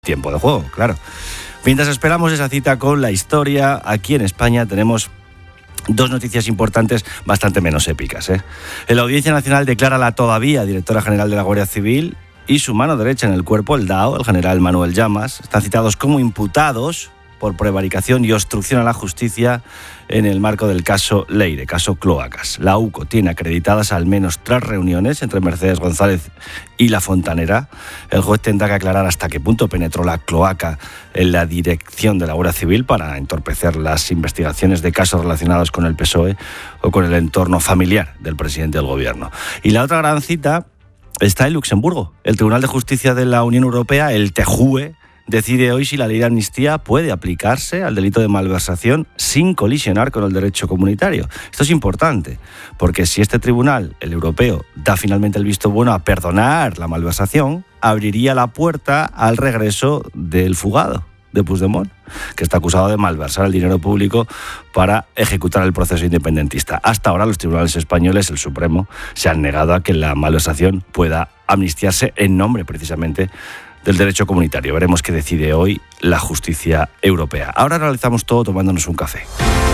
tiempo de juego, claro. Mientras esperamos esa cita con la historia, aquí en España tenemos dos noticias importantes bastante menos épicas. La Audiencia Nacional declara a la todavía directora general de la Guardia Civil y su mano derecha en el cuerpo, el DAO, el general Manuel Llamas, están citados como imputados por prevaricación y obstrucción a la justicia en el marco del caso Leire, caso Cloacas. La UCO tiene acreditadas al menos 3 reuniones entre Mercedes González y La Fontanera. El juez tendrá que aclarar hasta qué punto penetró la cloaca en la dirección de la Guardia Civil para entorpecer las investigaciones de casos relacionados con el PSOE o con el entorno familiar del presidente del gobierno. Y la otra gran cita está en Luxemburgo. El Tribunal de Justicia de la Unión Europea, el TJUE, decide hoy si la ley de amnistía puede aplicarse al delito de malversación sin colisionar con el derecho comunitario. Esto es importante, porque si este tribunal, el europeo, da finalmente el visto bueno a perdonar la malversación, abriría la puerta al regreso del fugado de Puigdemont, que está acusado de malversar el dinero público para ejecutar el proceso independentista. Hasta ahora los tribunales españoles, el Supremo, se han negado a que la malversación pueda amnistiarse en nombre precisamente del derecho comunitario. Veremos qué decide hoy la justicia europea. Ahora realizamos todo tomándonos un café.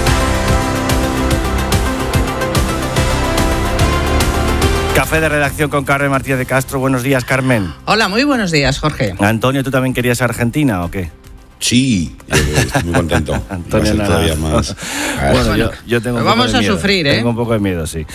Café de redacción con Carmen Martínez de Castro. Buenos días, Carmen. Hola, muy buenos días, Jorge. Antonio, ¿tú también querías Argentina o qué? Sí, estoy muy contento. Antonio, todavía más. Bueno, yo tengo un poco vamos de a miedo. sufrir, Tengo un poco de miedo, sí.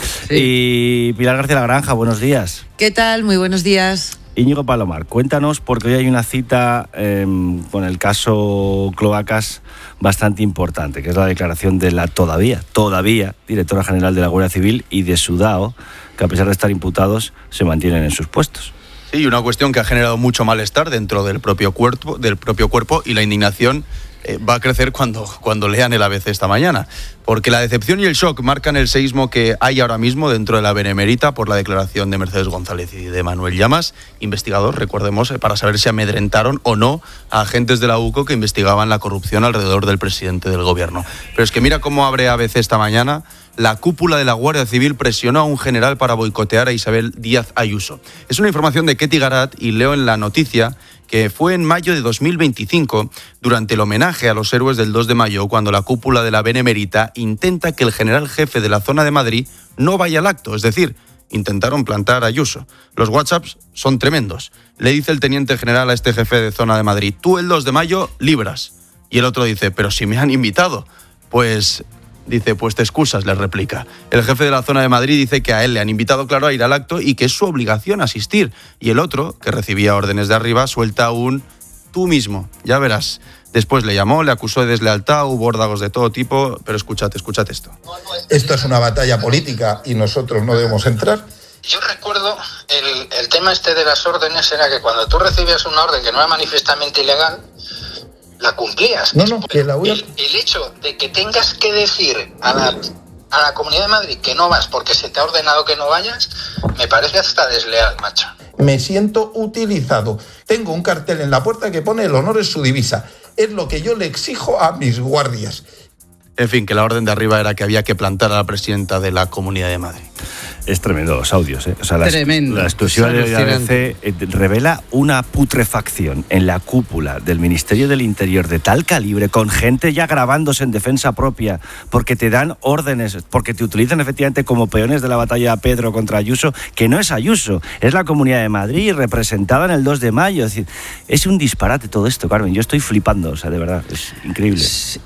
Y Pilar García La Granja, buenos días. ¿Qué tal? Muy buenos días. Íñigo Palomar, cuéntanos, porque hoy hay una cita con el caso Cloacas bastante importante, que es la declaración de la todavía directora general de la Guardia Civil y de su DAO, que a pesar de estar imputados, se mantienen en sus puestos. Sí, una cuestión que ha generado mucho malestar dentro del propio cuerpo y la indignación va a crecer cuando lean el ABC esta mañana. Porque la decepción y el shock marcan el seísmo que hay ahora mismo dentro de la Benemérita por la declaración de Mercedes González y de Manuel Llamas, investigador, recordemos, para saber si amedrentaron o no a agentes de la UCO que investigaban la corrupción alrededor del presidente del gobierno. Pero es que mira cómo abre ABC esta mañana. La cúpula de la Guardia Civil presionó a un general para boicotear a Isabel Díaz Ayuso. Es una información de Ketty Garat y leo en la noticia que fue en mayo de 2025, durante el homenaje a los héroes del 2 de mayo, cuando la cúpula de la Benemérita intenta que el general jefe de la zona de Madrid no vaya al acto, es decir, intentaron plantar a Ayuso. Los WhatsApps son tremendos. Le dice el teniente general a este jefe de zona de Madrid: tú el 2 de mayo libras. Y el otro dice: pero si me han invitado. Dice, pues te excusas, le replica. El jefe de la zona de Madrid dice que a él le han invitado, claro, a ir al acto y que es su obligación asistir. Y el otro, que recibía órdenes de arriba, suelta un tú mismo, ya verás. Después le llamó, le acusó de deslealtad, hubo órdagos de todo tipo, pero escúchate esto. Esto es una batalla política y nosotros no debemos entrar. Yo recuerdo el tema de las órdenes era que cuando tú recibías una orden que no era manifiestamente ilegal, la cumplías. El hecho de que tengas que decir a la Comunidad de Madrid que no vas porque se te ha ordenado que no vayas, me parece hasta desleal, macho. Me siento utilizado. Tengo un cartel en la puerta que pone: el honor es su divisa. Es lo que yo le exijo a mis guardias. En fin, que la orden de arriba era que había que plantar a la presidenta de la Comunidad de Madrid. Es tremendo los audios, O sea, tremendo. La exclusiva de ABC revela una putrefacción en la cúpula del Ministerio del Interior de tal calibre, con gente ya grabándose en defensa propia, porque te dan órdenes, porque te utilizan efectivamente como peones de la batalla de Pedro contra Ayuso, que no es Ayuso, es la Comunidad de Madrid representada en el 2 de mayo. Es decir, es un disparate todo esto, Carmen. Yo estoy flipando, o sea, de verdad, es increíble.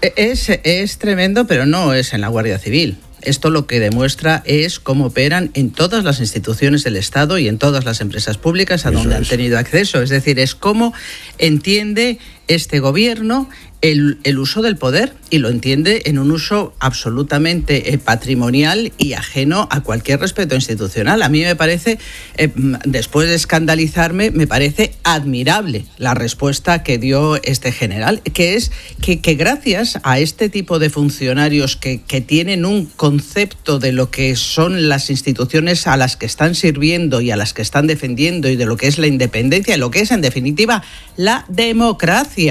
Es tremendo, pero no es en la Guardia Civil. Esto lo que demuestra es cómo operan en todas las instituciones del Estado y en todas las empresas públicas a donde han tenido acceso. Es decir, es cómo entiende este gobierno el uso del poder, y lo entiende en un uso absolutamente patrimonial y ajeno a cualquier respeto institucional. A mí me parece, después de escandalizarme, me parece admirable la respuesta que dio este general, que es que gracias a este tipo de funcionarios que tienen un concepto de lo que son las instituciones a las que están sirviendo y a las que están defendiendo, y de lo que es la independencia y lo que es, en definitiva, la democracia.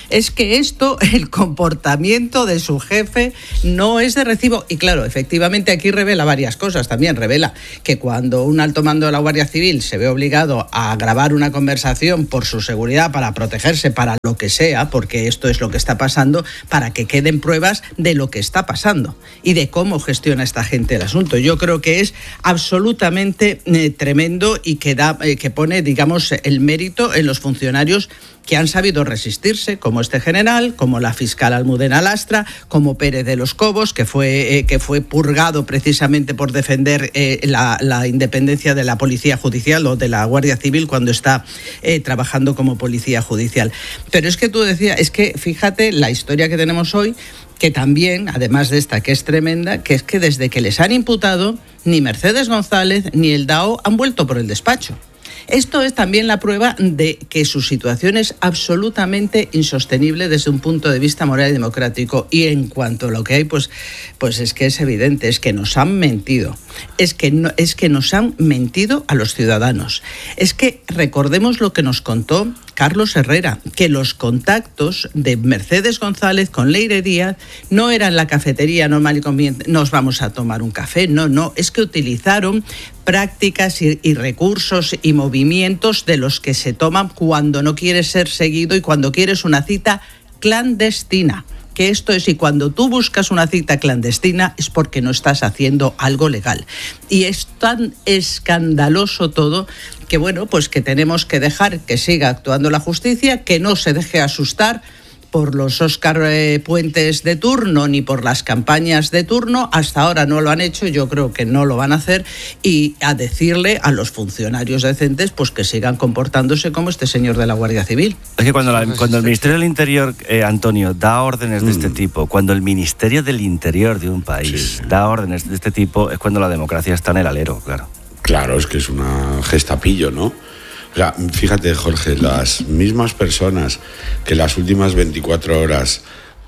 es que el comportamiento de su jefe no es de recibo. Y claro, efectivamente aquí revela varias cosas. También revela que cuando un alto mando de la Guardia Civil se ve obligado a grabar una conversación por su seguridad, para protegerse, para lo que sea, porque esto es lo que está pasando, para que queden pruebas de lo que está pasando y de cómo gestiona esta gente el asunto. Yo creo que es absolutamente tremendo y que pone, digamos, el mérito en los funcionarios que han sabido resistirse, como este general, como la fiscal Almudena Lastra, como Pérez de los Cobos, que fue purgado precisamente por defender la independencia de la Policía Judicial o de la Guardia Civil cuando está trabajando como Policía Judicial. Pero es que tú decías, es que fíjate la historia que tenemos hoy, que también, además de esta que es tremenda, que es que desde que les han imputado, ni Mercedes González ni el DAO han vuelto por el despacho. Esto es también la prueba de que su situación es absolutamente insostenible desde un punto de vista moral y democrático. Y en cuanto a lo que hay, pues es que es evidente, es que nos han mentido. Es que nos han mentido a los ciudadanos. Es que recordemos lo que nos contó Carlos Herrera, que los contactos de Mercedes González con Leire Díaz no eran la cafetería normal y conveniente, nos vamos a tomar un café, no, es que utilizaron prácticas y recursos y movimientos de los que se toman cuando no quieres ser seguido y cuando quieres una cita clandestina. Que esto es, y cuando tú buscas una cita clandestina es porque no estás haciendo algo legal. Y es tan escandaloso todo que, bueno, pues que tenemos que dejar que siga actuando la justicia, que no se deje asustar por los Óscar Puentes de turno ni por las campañas de turno. Hasta ahora no lo han hecho, yo creo que no lo van a hacer, y a decirle a los funcionarios decentes pues que sigan comportándose como este señor de la Guardia Civil. Es que cuando el Ministerio del Interior, Antonio, da órdenes de este tipo, cuando el Ministerio del Interior de un país da órdenes de este tipo, es cuando la democracia está en el alero, claro. Claro, es que es una gestapillo, ¿no? O sea, fíjate, Jorge, las mismas personas que las últimas 24 horas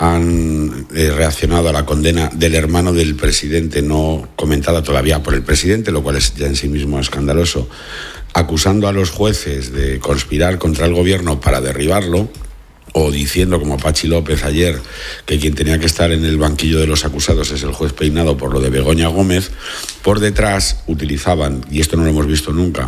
han reaccionado a la condena del hermano del presidente, no comentada todavía por el presidente, lo cual es ya en sí mismo escandaloso, acusando a los jueces de conspirar contra el gobierno para derribarlo, o diciendo, como Pachi López ayer, que quien tenía que estar en el banquillo de los acusados es el juez Peinado por lo de Begoña Gómez, por detrás utilizaban, y esto no lo hemos visto nunca,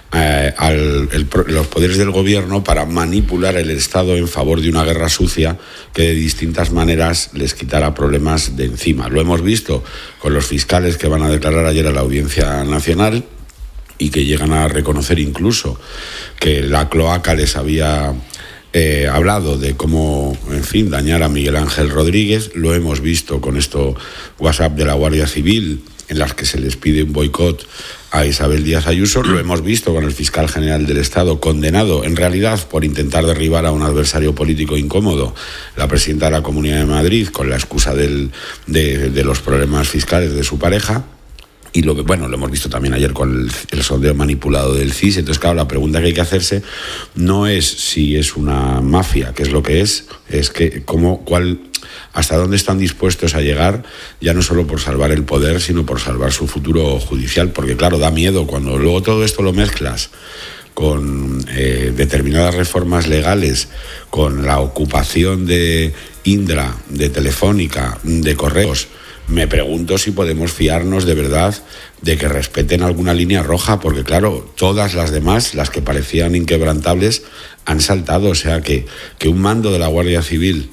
los poderes del gobierno para manipular el Estado en favor de una guerra sucia que de distintas maneras les quitará problemas de encima. Lo hemos visto con los fiscales que van a declarar ayer a la Audiencia Nacional y que llegan a reconocer incluso que la cloaca les había hablado de cómo, en fin, dañar a Miguel Ángel Rodríguez. Lo hemos visto con esto WhatsApp de la Guardia Civil, en las que se les pide un boicot a Isabel Díaz Ayuso. Lo hemos visto con el fiscal general del Estado, condenado en realidad por intentar derribar a un adversario político incómodo, la presidenta de la Comunidad de Madrid, con la excusa de los problemas fiscales de su pareja. Y lo hemos visto también ayer con el sondeo manipulado del CIS. Entonces, claro, la pregunta que hay que hacerse no es si es una mafia, que es lo que es que hasta dónde están dispuestos a llegar, ya no solo por salvar el poder, sino por salvar su futuro judicial. Porque, claro, da miedo cuando luego todo esto lo mezclas con determinadas reformas legales, con la ocupación de Indra, de Telefónica, de Correos. Me pregunto si podemos fiarnos de verdad de que respeten alguna línea roja, porque claro, todas las demás, las que parecían inquebrantables, han saltado. O sea, que un mando de la Guardia Civil,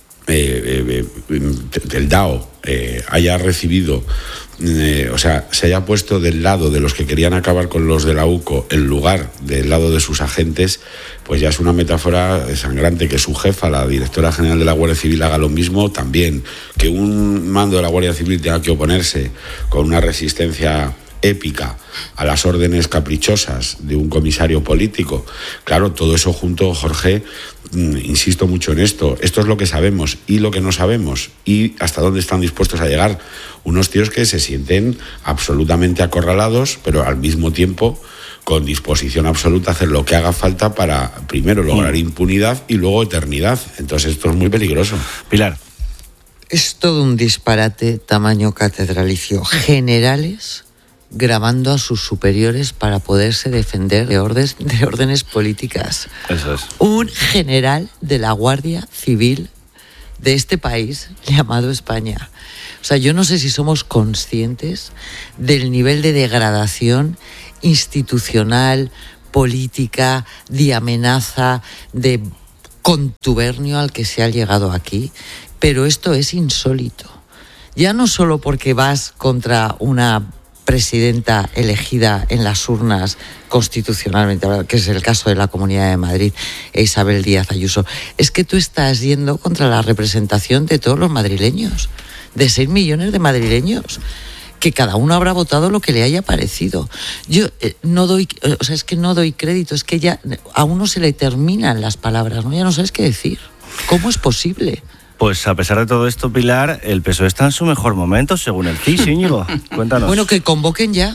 del DAO, haya recibido, se haya puesto del lado de los que querían acabar con los de la UCO en lugar del lado de sus agentes, pues ya es una metáfora sangrante. Que su jefa, la directora general de la Guardia Civil, haga lo mismo también. Que un mando de la Guardia Civil tenga que oponerse con una resistencia épica a las órdenes caprichosas de un comisario político. Claro, todo eso junto, Jorge, insisto mucho en esto es lo que sabemos y lo que no sabemos, y hasta dónde están dispuestos a llegar unos tíos que se sienten absolutamente acorralados, pero al mismo tiempo con disposición absoluta a hacer lo que haga falta para primero lograr impunidad y luego eternidad. Entonces esto es muy peligroso. Pilar. Es todo un disparate tamaño catedralicio. Generales grabando a sus superiores para poderse defender de órdenes políticas. Eso es. Un general de la Guardia Civil de este país llamado España. O sea, yo no sé si somos conscientes del nivel de degradación institucional, política, de amenaza, de contubernio al que se ha llegado aquí, pero esto es insólito. Ya no solo porque vas contra una presidenta elegida en las urnas constitucionalmente, que es el caso de la Comunidad de Madrid, Isabel Díaz Ayuso, es que tú estás yendo contra la representación de todos los madrileños, de 6 millones de madrileños, que cada uno habrá votado lo que le haya parecido. Yo no doy crédito, es que ya a uno se le terminan las palabras, ¿no? Ya no sabes qué decir. ¿Cómo es posible? Pues a pesar de todo esto, Pilar, el PSOE está en su mejor momento, según el CIS, Íñigo. Cuéntanos. Bueno, que convoquen ya.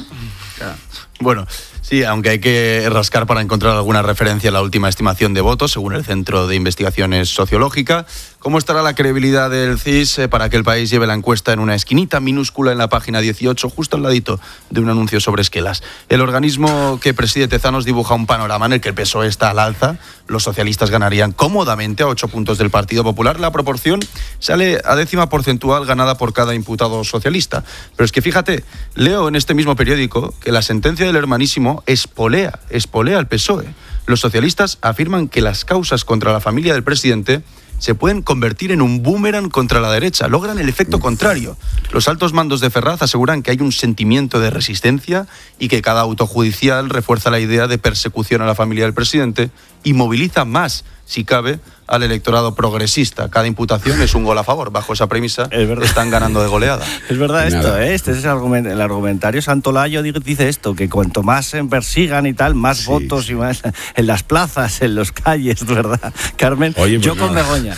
Bueno, sí, aunque hay que rascar para encontrar alguna referencia a la última estimación de votos, según el Centro de Investigaciones Sociológica. ¿Cómo estará la credibilidad del CIS para que el país lleve la encuesta en una esquinita minúscula en la página 18, justo al ladito de un anuncio sobre Esquelas? El organismo que preside Tezanos dibuja un panorama en el que el PSOE está al alza. Los socialistas ganarían cómodamente a 8 puntos del Partido Popular. La proporción sale a décima porcentual ganada por cada imputado socialista. Pero es que fíjate, leo en este mismo periódico que la sentencia del Hermanísimo espolea al PSOE. Los socialistas afirman que las causas contra la familia del presidente se pueden convertir en un boomerang contra la derecha. Logran el efecto contrario. Los altos mandos de Ferraz aseguran que hay un sentimiento de resistencia y que cada auto judicial refuerza la idea de persecución a la familia del presidente y moviliza más, si cabe, al electorado progresista. Cada imputación es un gol a favor. Bajo esa premisa están ganando de goleada. Es verdad esto, ¿eh? Este es el argumentario. Santolayo dice esto, que cuanto más se persigan y tal, más votos y más en las plazas, en las calles, ¿verdad? Carmen, oye, pues yo con Begoña.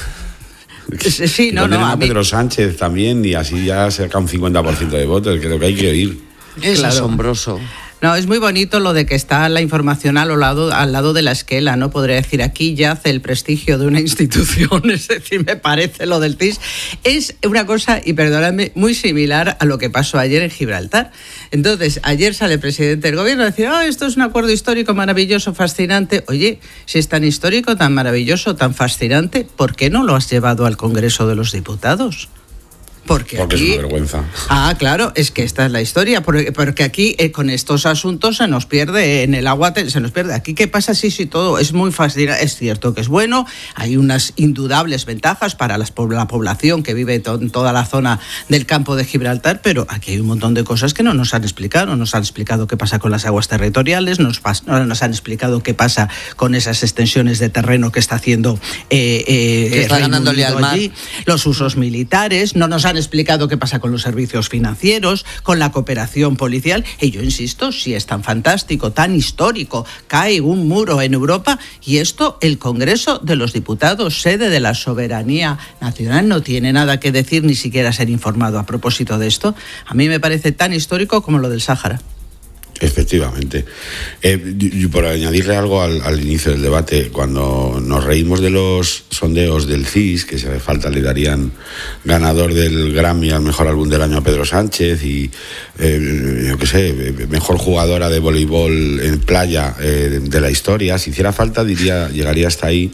Sí, a Pedro Sánchez también, y así ya saca un 50% de votos, que es lo que hay que oír. Es asombroso. No, es muy bonito lo de que está la información al lado de la esquela, ¿no? Podría decir, aquí yace el prestigio de una institución, es decir, me parece lo del CIS. Es una cosa, y perdóname, muy similar a lo que pasó ayer en Gibraltar. Entonces, ayer sale el presidente del gobierno a decir, esto es un acuerdo histórico maravilloso, fascinante. Oye, si es tan histórico, tan maravilloso, tan fascinante, ¿por qué no lo has llevado al Congreso de los Diputados? Porque aquí, es una vergüenza. Claro, es que esta es la historia, porque aquí con estos asuntos se nos pierde en el agua, se nos pierde. Aquí, ¿qué pasa? Sí, todo es muy fascinante. Es cierto que es bueno, hay unas indudables ventajas para la población que vive en toda la zona del campo de Gibraltar, pero aquí hay un montón de cosas que no nos han explicado. Nos han explicado qué pasa con las aguas territoriales, no nos han explicado qué pasa con esas extensiones de terreno que está haciendo que está ganándole al mar. Allí, los usos militares, no nos han explicado qué pasa con los servicios financieros, con la cooperación policial, y yo insisto, si es tan fantástico, tan histórico, cae un muro en Europa, y esto el Congreso de los Diputados, sede de la soberanía nacional, no tiene nada que decir, ni siquiera ser informado a propósito de esto. A mí me parece tan histórico como lo del Sáhara. Efectivamente. Y por añadirle algo al inicio del debate, cuando nos reímos de los sondeos del CIS, que si hace falta le darían ganador del Grammy al mejor álbum del año a Pedro Sánchez y, yo qué sé, mejor jugadora de voleibol en playa de la historia, si hiciera falta llegaría hasta ahí.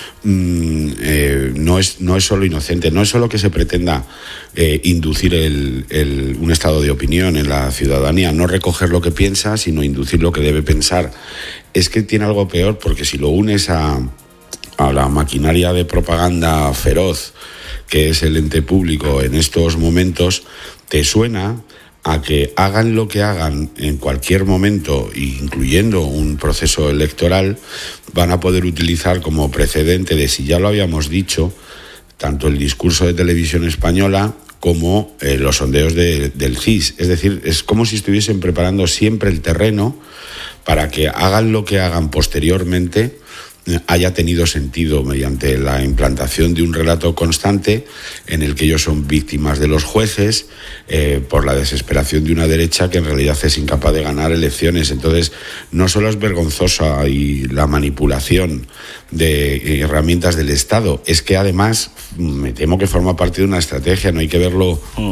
No es solo inocente, no es solo que se pretenda inducir un estado de opinión en la ciudadanía, no recoger lo que piensa, sino inducir lo que debe pensar. Es que tiene algo peor, porque si lo unes a la maquinaria de propaganda feroz que es el ente público en estos momentos, te suena a que hagan lo que hagan en cualquier momento, incluyendo un proceso electoral, van a poder utilizar como precedente de, si ya lo habíamos dicho, tanto el discurso de Televisión Española como los sondeos del CIS. Es decir, es como si estuviesen preparando siempre el terreno para que hagan lo que hagan posteriormente haya tenido sentido mediante la implantación de un relato constante en el que ellos son víctimas de los jueces por la desesperación de una derecha que en realidad es incapaz de ganar elecciones. Entonces, no solo es vergonzosa y la manipulación de herramientas del Estado, es que además me temo que forma parte de una estrategia, no hay que verlo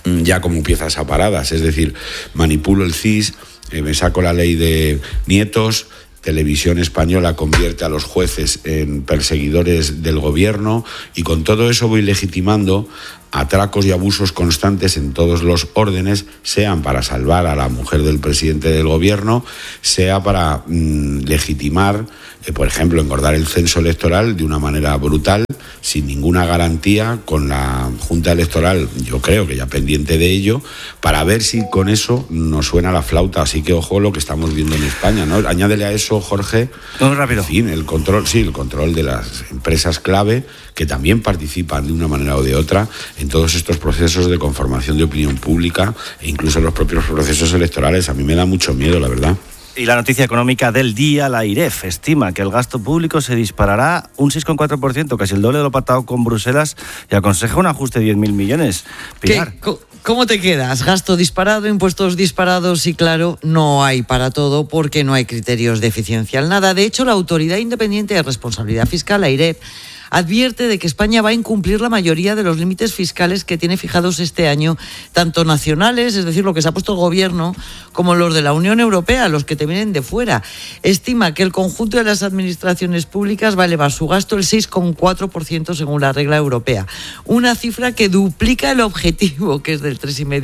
ya como piezas aparadas, es decir, manipulo el CIS, me saco la ley de nietos, Televisión Española convierte a los jueces en perseguidores del gobierno y con todo eso voy legitimando atracos y abusos constantes en todos los órdenes, sean para salvar a la mujer del presidente del gobierno, sea para legitimar, por ejemplo, engordar el censo electoral de una manera brutal, sin ninguna garantía, con la Junta Electoral, yo creo que ya pendiente de ello, para ver si con eso nos suena la flauta. Así que ojo lo que estamos viendo en España, ¿no? Añádele a eso, Jorge, muy rápido. En fin, el control de las empresas clave que también participan de una manera o de otra en todos estos procesos de conformación de opinión pública e incluso en los propios procesos electorales. A mí me da mucho miedo, la verdad. Y la noticia económica del día, la IREF estima que el gasto público se disparará un 6,4%, casi el doble de lo pactado con Bruselas, y aconseja un ajuste de 10.000 millones. Pilar. ¿Cómo te quedas? Gasto disparado, impuestos disparados y claro, no hay para todo porque no hay criterios de eficiencia al nada. De hecho, la Autoridad Independiente de Responsabilidad Fiscal, la IREF, advierte de que España va a incumplir la mayoría de los límites fiscales que tiene fijados este año, tanto nacionales, es decir, lo que se ha puesto el gobierno, como los de la Unión Europea, los que te vienen de fuera. Estima que el conjunto de las administraciones públicas va a elevar su gasto el 6,4% según la regla europea, una cifra que duplica el objetivo, que es del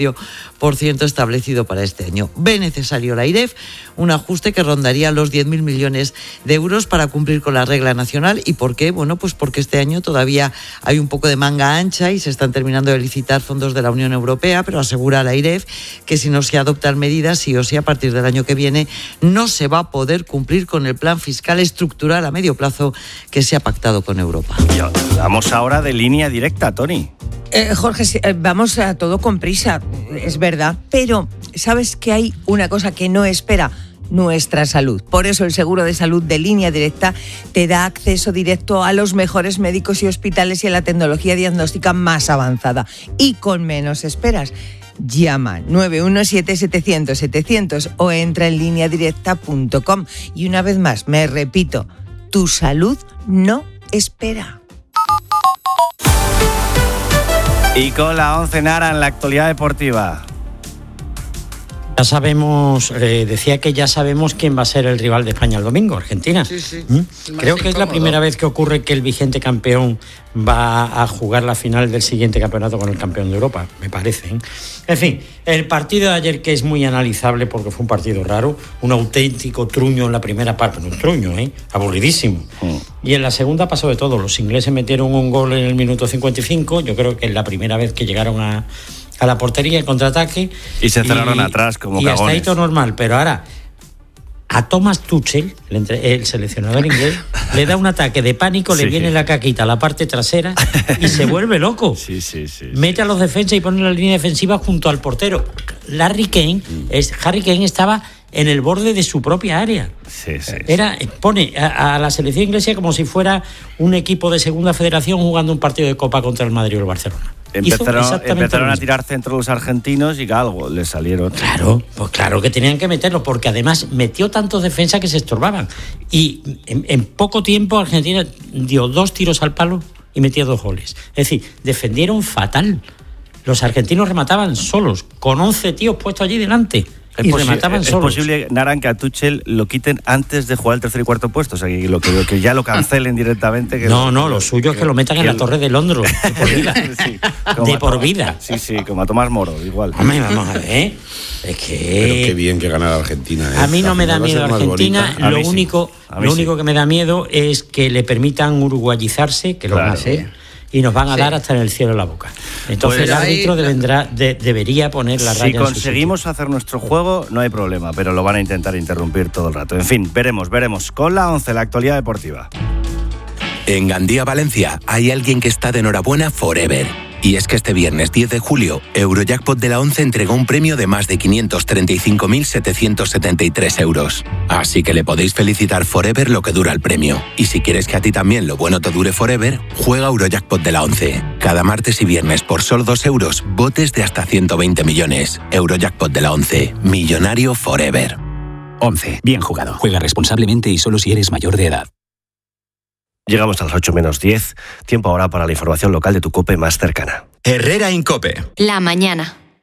3,5% establecido para este año. Ve necesario la IREF un ajuste que rondaría los 10.000 millones de euros para cumplir con la regla nacional. ¿Y por qué? Bueno, pues porque este año todavía hay un poco de manga ancha y se están terminando de licitar fondos de la Unión Europea, pero asegura la IREF que si no se adoptan medidas, sí o sí, a partir del año que viene, no se va a poder cumplir con el plan fiscal estructural a medio plazo que se ha pactado con Europa. Vamos ahora de línea directa, Tony. Jorge, vamos a todo con prisa, es verdad, pero ¿sabes que hay una cosa que no espera? Nuestra salud. Por eso el seguro de salud de Línea Directa te da acceso directo a los mejores médicos y hospitales y a la tecnología diagnóstica más avanzada y con menos esperas. Llama 917-700-700 o entra en lineadirecta.com. Y una vez más, me repito, tu salud no espera. Y con la 11 Nara en la actualidad deportiva. Ya sabemos, decía que ya sabemos quién va a ser el rival de España el domingo, Argentina. Sí, sí. Creo que es la primera vez que ocurre que el vigente campeón va a jugar la final del siguiente campeonato con el campeón de Europa, me parece. En fin, el partido de ayer, que es muy analizable porque fue un partido raro, un auténtico truño en la primera parte, un truño, aburridísimo. Y en la segunda pasó de todo. Los ingleses metieron un gol en el minuto 55, yo creo que es la primera vez que llegaron a la portería en contraataque. Y se cerraron atrás como cagones. Y hasta ahí todo normal, pero ahora a Thomas Tuchel, el seleccionador inglés, le da un ataque de pánico, le viene la caquita a la parte trasera y se vuelve loco. Mete a los defensas y pone la línea defensiva junto al portero. Harry Kane estaba en el borde de su propia área. Pone a la selección inglesa como si fuera un equipo de segunda federación jugando un partido de Copa contra el Madrid o el Barcelona. Empezaron a tirar centro los argentinos y algo les salieron. Claro, pues claro que tenían que meterlo, porque además metió tantos defensas que se estorbaban. Y en poco tiempo Argentina dio 2 tiros al palo y metió 2 goles. Es decir, defendieron fatal. Los argentinos remataban solos, con 11 tíos puestos allí delante. Es posible, Naran, que a Tuchel lo quiten antes de jugar el tercer y cuarto puesto, o sea, que ya lo cancelen directamente. Lo suyo es que lo metan en la Torre de Londres, de por vida. De por vida. Sí, como a Tomás Moro, igual. Vamos a ver. Es que... Pero qué bien que ganara Argentina. A mí no me da miedo Argentina. Lo único que me da miedo es que le permitan uruguayizarse, que lo van a hacer, y nos van a dar hasta en el cielo la boca. Entonces el árbitro debería poner la raya. Si conseguimos hacer nuestro juego, no hay problema, pero lo van a intentar interrumpir todo el rato. En fin, veremos. Con la 11, la actualidad deportiva. En Gandía, Valencia, hay alguien que está de enhorabuena forever. Y es que este viernes 10 de julio, Eurojackpot de la 11 entregó un premio de más de 535.773 euros. Así que le podéis felicitar forever lo que dura el premio. Y si quieres que a ti también lo bueno te dure forever, juega Eurojackpot de la 11. Cada martes y viernes por solo 2 euros, botes de hasta 120 millones. Eurojackpot de la 11. Millonario forever. 11. Bien jugado. Juega responsablemente y solo si eres mayor de edad. Llegamos a las 8 menos 10. Tiempo ahora para la información local de tu COPE más cercana. Herrera Incope. La mañana.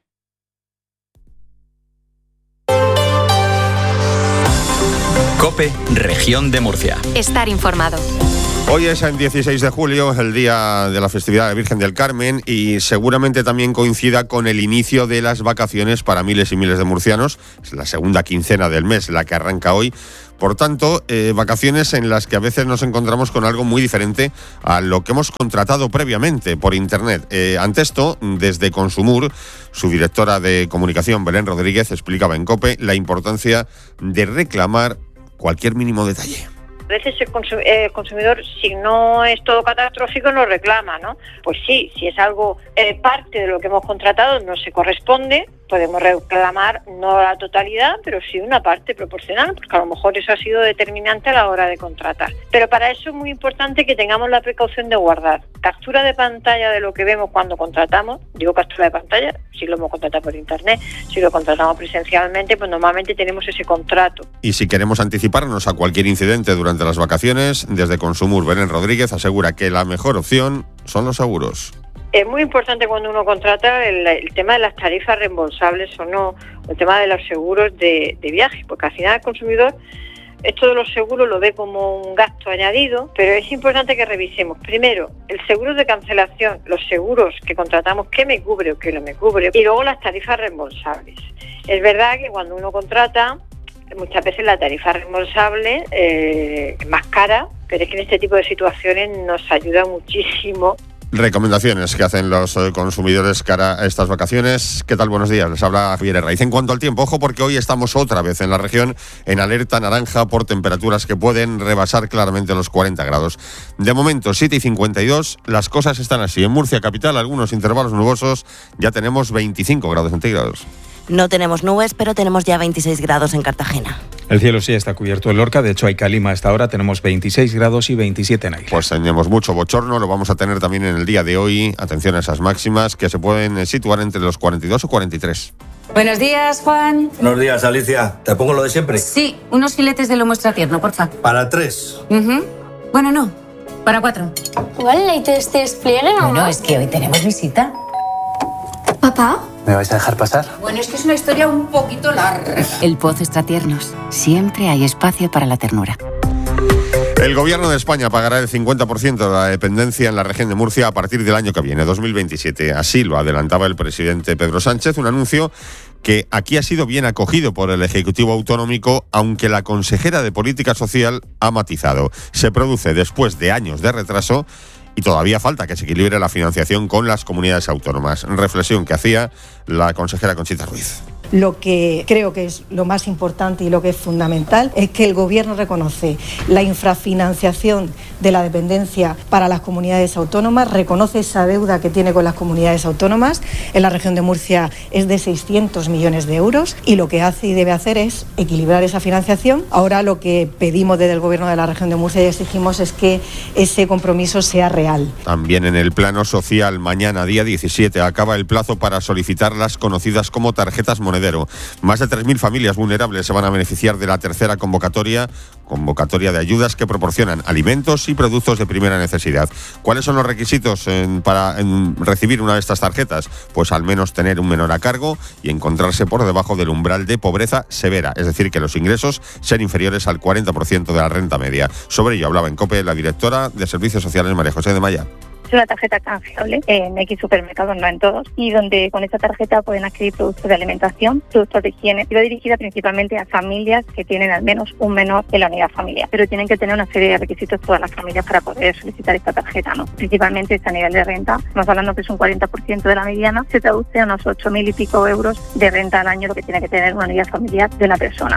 COPE, Región de Murcia. Estar informado. Hoy es el 16 de julio, el día de la festividad de la Virgen del Carmen, y seguramente también coincida con el inicio de las vacaciones para miles y miles de murcianos. Es la segunda quincena del mes la que arranca hoy. Por tanto, vacaciones en las que a veces nos encontramos con algo muy diferente a lo que hemos contratado previamente por Internet. Ante esto, desde Consumur, su directora de comunicación, Belén Rodríguez, explicaba en COPE la importancia de reclamar cualquier mínimo detalle. A veces el consumidor, si no es todo catastrófico, no reclama, ¿no? Pues sí, si es algo parte de lo que hemos contratado, no se corresponde, podemos reclamar no la totalidad, pero sí una parte proporcional, porque a lo mejor eso ha sido determinante a la hora de contratar. Pero para eso es muy importante que tengamos la precaución de guardar captura de pantalla de lo que vemos cuando contratamos. Digo captura de pantalla, si lo hemos contratado por Internet, si lo contratamos presencialmente, pues normalmente tenemos ese contrato. Y si queremos anticiparnos a cualquier incidente durante las vacaciones, desde Consumur, Belén Rodríguez asegura que la mejor opción son los seguros. Es muy importante cuando uno contrata el tema de las tarifas reembolsables o no, el tema de los seguros de viaje, porque al final el consumidor esto de los seguros lo ve como un gasto añadido, pero es importante que revisemos primero el seguro de cancelación, los seguros que contratamos, qué me cubre o qué no me cubre, y luego las tarifas reembolsables. Es verdad que cuando uno contrata, muchas veces la tarifa reembolsable es más cara, pero es que en este tipo de situaciones nos ayuda muchísimo. Recomendaciones que hacen los consumidores cara a estas vacaciones. ¿Qué tal? Buenos días, les habla Javier Herraiz. En cuanto al tiempo, ojo porque hoy estamos otra vez en la región en alerta naranja por temperaturas que pueden rebasar claramente los 40 grados. De momento, 7:52, las cosas están así. En Murcia capital, algunos intervalos nubosos, ya tenemos 25 grados centígrados. No tenemos nubes, pero tenemos ya 26 grados en Cartagena. El cielo sí está cubierto en Lorca, de hecho hay calima a esta hora, tenemos 26 grados y 27 en Águilas. Pues tenemos mucho bochorno, lo vamos a tener también en el día de hoy. Atención a esas máximas que se pueden situar entre los 42 o 43. Buenos días, Juan. Buenos días, Alicia. ¿Te pongo lo de siempre? Sí, unos filetes de lomo extra tierno, porfa. ¿Para 3? Bueno, no, para 4. ¿Igual el leite este despliegue o no? No, es que hoy tenemos visita. ¿Papá? ¿Me vais a dejar pasar? Bueno, es que es una historia un poquito larga. El Pozo Extratiernos. Siempre hay espacio para la ternura. El Gobierno de España pagará el 50% de la dependencia en la región de Murcia a partir del año que viene, 2027. Así lo adelantaba el presidente Pedro Sánchez, un anuncio que aquí ha sido bien acogido por el Ejecutivo Autonómico, aunque la consejera de Política Social ha matizado. Se produce después de años de retraso y todavía falta que se equilibre la financiación con las comunidades autónomas. Reflexión que hacía la consejera Conchita Ruiz. Lo que creo que es lo más importante y lo que es fundamental es que el Gobierno reconoce la infrafinanciación de la dependencia para las comunidades autónomas, reconoce esa deuda que tiene con las comunidades autónomas. En la región de Murcia es de 600 millones de euros y lo que hace y debe hacer es equilibrar esa financiación. Ahora lo que pedimos desde el Gobierno de la región de Murcia y exigimos es que ese compromiso sea real. También en el plano social, mañana día 17 acaba el plazo para solicitar las conocidas como tarjetas monedero. Más de 3.000 familias vulnerables se van a beneficiar de la tercera convocatoria de ayudas que proporcionan alimentos y productos de primera necesidad. ¿Cuáles son los requisitos para recibir una de estas tarjetas? Pues al menos tener un menor a cargo y encontrarse por debajo del umbral de pobreza severa, es decir, que los ingresos sean inferiores al 40% de la renta media. Sobre ello hablaba en COPE la directora de Servicios Sociales, María José de Maya. Es una tarjeta canjeable en X supermercados, no en todos, y donde con esta tarjeta pueden adquirir productos de alimentación, productos de higiene, y va dirigida principalmente a familias que tienen al menos un menor en la unidad familiar. Pero tienen que tener una serie de requisitos todas las familias para poder solicitar esta tarjeta, ¿no? Principalmente este nivel de renta, estamos hablando que es un 40% de la mediana, se traduce a unos 8.000 y pico euros de renta al año, lo que tiene que tener una unidad familiar de una persona.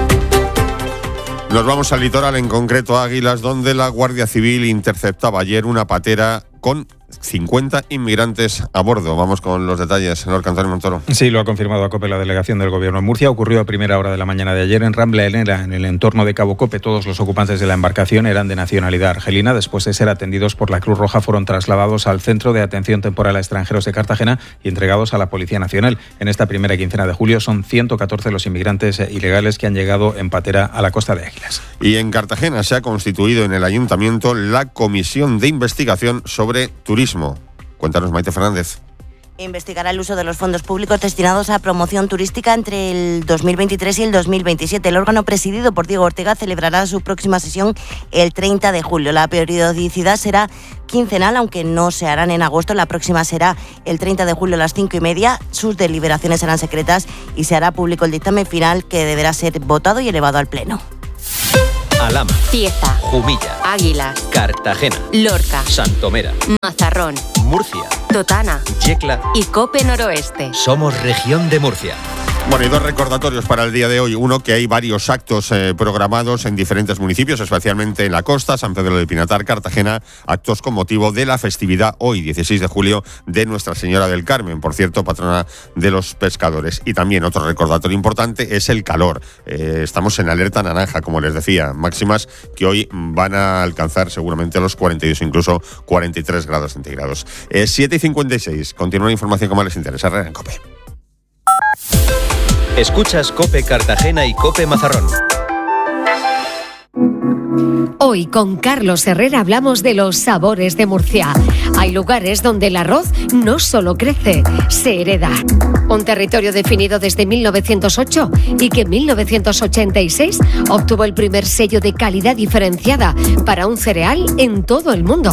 Nos vamos al litoral, en concreto a Águilas, donde la Guardia Civil interceptaba ayer una patera con 50 inmigrantes a bordo. Vamos con los detalles, señor Antonio Montoro. Sí, lo ha confirmado a COPE la delegación del Gobierno en Murcia. Ocurrió a primera hora de la mañana de ayer en Rambla Elena, en el entorno de Cabo Cope. Todos los ocupantes de la embarcación eran de nacionalidad argelina. Después de ser atendidos por la Cruz Roja, fueron trasladados al Centro de Atención Temporal a Extranjeros de Cartagena y entregados a la Policía Nacional. En esta primera quincena de julio son 114 los inmigrantes ilegales que han llegado en patera a la costa de Águilas. Y en Cartagena se ha constituido en el Ayuntamiento la Comisión de Investigación sobre Turismo. Cuéntanos, Maite Fernández. investigará el uso de los fondos públicos destinados a promoción turística entre el 2023 y el 2027. El órgano presidido por Diego Ortega celebrará su próxima sesión el 30 de julio. La periodicidad será quincenal, aunque no se harán en agosto. La próxima será el 30 de julio a las 5:30. Sus deliberaciones serán secretas y se hará público el dictamen final, que deberá ser votado y elevado al Pleno. Alhama, Cieza, Jumilla, Águila, Cartagena, Lorca, Santomera, Mazarrón, Murcia, Totana Yecla y Cope Noroeste. Somos Región de Murcia. Bueno, y dos recordatorios para el día de hoy. Uno, que hay varios actos programados en diferentes municipios, especialmente en la costa, San Pedro del Pinatar, Cartagena, actos con motivo de la festividad hoy, 16 de julio, de Nuestra Señora del Carmen, por cierto, patrona de los pescadores. Y también otro recordatorio importante es el calor. Estamos en alerta naranja, como les decía, máximas que hoy van a alcanzar seguramente los 42, incluso 43 grados centígrados. 7:56, continúa la información como les interesa. Herrera en COPE. Escuchas COPE Cartagena y COPE Mazarrón. Hoy con Carlos Herrera hablamos de los sabores de Murcia. Hay lugares donde el arroz no solo crece, se hereda. Un territorio definido desde 1908 y que en 1986 obtuvo el primer sello de calidad diferenciada para un cereal en todo el mundo.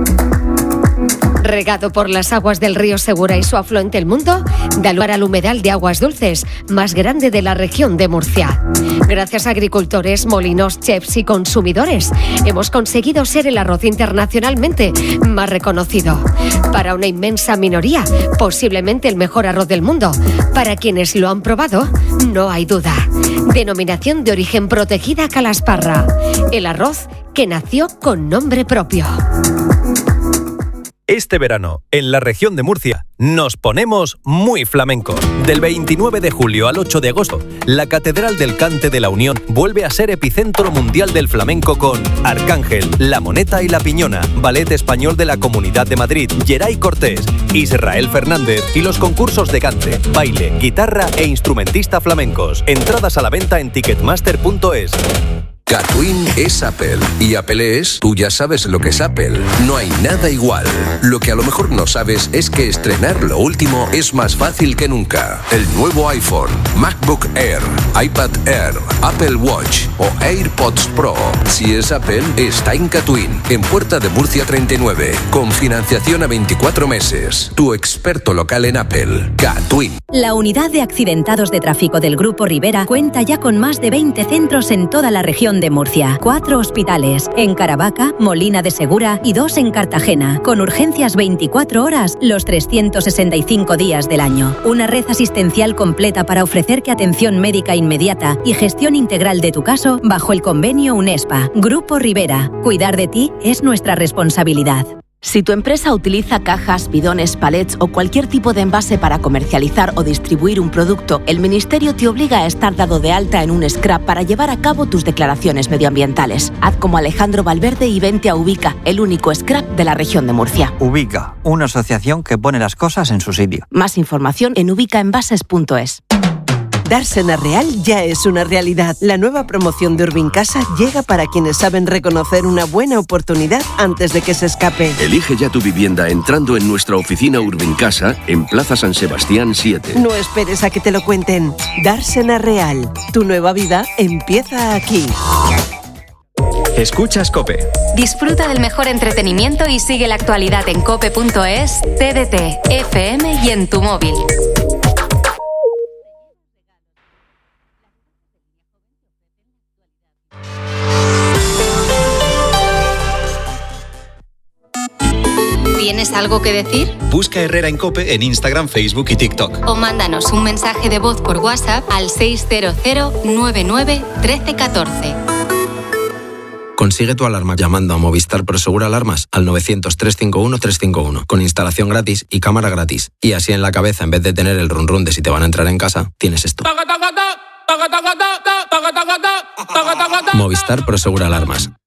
Regado por las aguas del río Segura y su afluente El Mundo, da lugar al humedal de aguas dulces más grande de la región de Murcia. Gracias a agricultores, molinos, chefs y consumidores, hemos conseguido ser el arroz internacionalmente más reconocido. Para una inmensa minoría, posiblemente el mejor arroz del mundo. Para quienes lo han probado, no hay duda. Denominación de origen protegida Calasparra. El arroz que nació con nombre propio. Este verano, en la región de Murcia, nos ponemos muy flamencos. Del 29 de julio al 8 de agosto, la Catedral del Cante de la Unión vuelve a ser epicentro mundial del flamenco con Arcángel, La Moneta y La Piñona, Ballet Español de la Comunidad de Madrid, Geray Cortés, Israel Fernández y los concursos de cante, baile, guitarra e instrumentista flamencos. Entradas a la venta en ticketmaster.es. Catwin es Apple y Apple es, tú ya sabes lo que es Apple, no hay nada igual. Lo que a lo mejor no sabes es que estrenar lo último es más fácil que nunca. El nuevo iPhone, MacBook Air, iPad Air, Apple Watch o AirPods Pro. Si es Apple, está en Catwin, en Puerta de Murcia 39, con financiación a 24 meses. Tu experto local en Apple, Catwin. La unidad de accidentados de tráfico del Grupo Rivera cuenta ya con más de 20 centros en toda la región de Murcia, 4 hospitales, en Caravaca, Molina de Segura y 2 en Cartagena, con urgencias 24 horas los 365 días del año. Una red asistencial completa para ofrecerte atención médica inmediata y gestión integral de tu caso bajo el convenio UNESPA. Grupo Rivera, cuidar de ti es nuestra responsabilidad. Si tu empresa utiliza cajas, bidones, palets o cualquier tipo de envase para comercializar o distribuir un producto, el Ministerio te obliga a estar dado de alta en un SCRAP para llevar a cabo tus declaraciones medioambientales. Haz como Alejandro Valverde y vente a Ubica, el único SCRAP de la región de Murcia. Ubica, una asociación que pone las cosas en su sitio. Más información en ubicaenvases.es. Dársena Real ya es una realidad. La nueva promoción de Urbincasa llega para quienes saben reconocer una buena oportunidad antes de que se escape. Elige ya tu vivienda entrando en nuestra oficina Urbincasa en Plaza San Sebastián 7. No esperes a que te lo cuenten. Dársena Real. Tu nueva vida empieza aquí. Escuchas COPE. Disfruta del mejor entretenimiento y sigue la actualidad en cope.es, TDT, FM y en tu móvil. ¿Tienes algo que decir? Busca Herrera en COPE en Instagram, Facebook y TikTok. O mándanos un mensaje de voz por WhatsApp al 600-99-1314. Consigue tu alarma llamando a Movistar Prosegura Alarmas al 900-351-351 con instalación gratis y cámara gratis. Y así en la cabeza, en vez de tener el run run de si te van a entrar en casa, tienes esto. Movistar Prosegura Alarmas.